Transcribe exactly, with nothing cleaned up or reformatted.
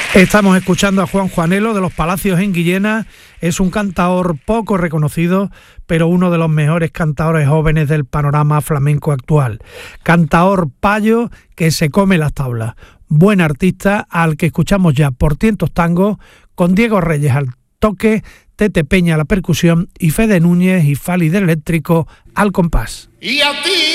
Estamos escuchando a Juan Juanelo de los Palacios en Guillena. Es un cantaor poco reconocido, pero uno de los mejores cantaores jóvenes del panorama flamenco actual. Cantaor payo que se come las tablas. Buen artista al que escuchamos ya por Tientos Tango, con Diego Reyes al toque, Tete Peña a la percusión y Fede Núñez y Fali del eléctrico al compás. Y a ti